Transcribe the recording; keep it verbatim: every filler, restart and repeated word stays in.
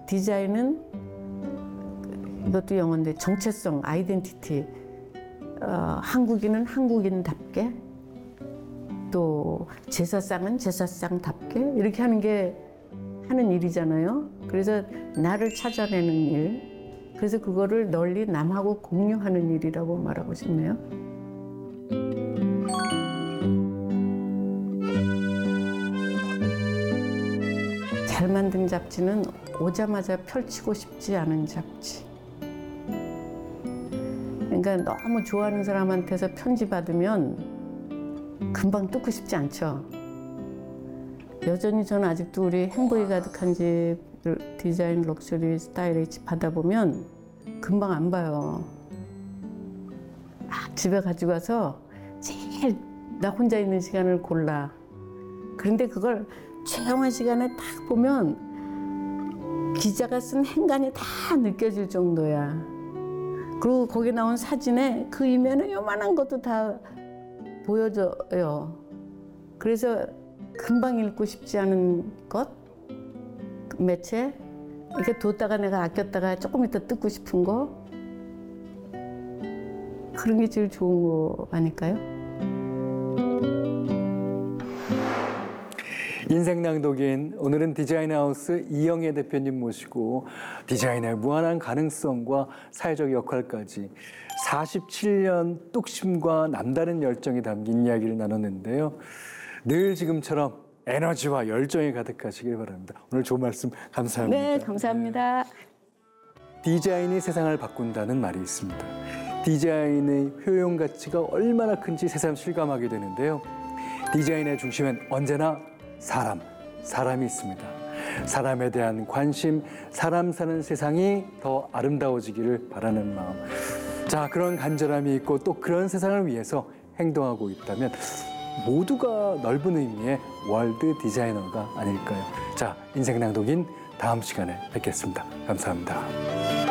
디자인은 이것도 영어인데 정체성, 아이덴티티. 어, 한국인은 한국인답게, 또 제사상은 제사상답게 이렇게 하는 게 하는 일이잖아요. 그래서 나를 찾아내는 일, 그래서 그거를 널리 남하고 공유하는 일이라고 말하고 싶네요. 잘 만든 잡지는 오자마자 펼치고 싶지 않은 잡지. 그러니까 너무 좋아하는 사람한테서 편지 받으면 금방 뜯고 싶지 않죠. 여전히 저는 아직도 우리 행복이 가득한 집 디자인 럭셔리 스타일의 집 받아보면 금방 안 봐요. 막 집에 가지고 와서 제일 나 혼자 있는 시간을 골라. 그런데 그걸 조용한 시간에 딱 보면 기자가 쓴 행간이 다 느껴질 정도야. 그리고 거기 나온 사진에 그 이면에 요만한 것도 다 보여져요. 그래서 금방 읽고 싶지 않은 것, 매체, 이렇게 뒀다가 내가 아꼈다가 조금 이따 뜯고 싶은 거, 그런 게 제일 좋은 거 아닐까요? 인생낭독인 오늘은 디자인하우스 이영애 대표님 모시고 디자인의 무한한 가능성과 사회적 역할까지 사십칠 년 뚝심과 남다른 열정이 담긴 이야기를 나눴는데요. 늘 지금처럼 에너지와 열정이 가득하시길 바랍니다. 오늘 좋은 말씀 감사합니다. 네, 감사합니다. 디자인이 세상을 바꾼다는 말이 있습니다. 디자인의 효용 가치가 얼마나 큰지 새삼 실감하게 되는데요. 디자인의 중심엔 언제나 사람, 사람이 있습니다. 사람에 대한 관심, 사람 사는 세상이 더 아름다워지기를 바라는 마음. 자, 그런 간절함이 있고 또 그런 세상을 위해서 행동하고 있다면 모두가 넓은 의미의 월드 디자이너가 아닐까요? 자, 인생낭독인 다음 시간에 뵙겠습니다. 감사합니다.